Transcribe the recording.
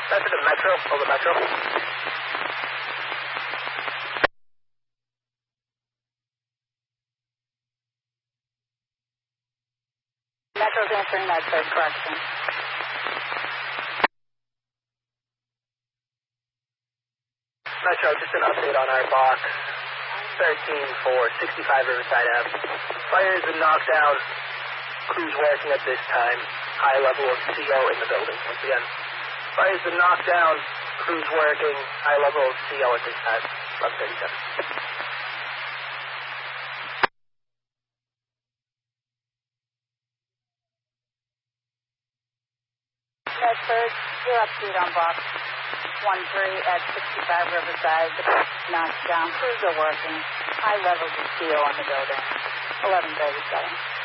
That's the Metro. Over Metro. Metro's answering that, sir. Correction. Metro, just an update on our box. 13-4, 65 Riverside Ave. Fire has been knocked down. Crews working at this time. High level of CO in the building. Once again, fire has been knocked down. Crews working. High level of CO at this time. 11:37. Medford, you're update on box 13 at 65 Riverside. Knocked down. Crews are working. High levels of CO in the building. 11:37.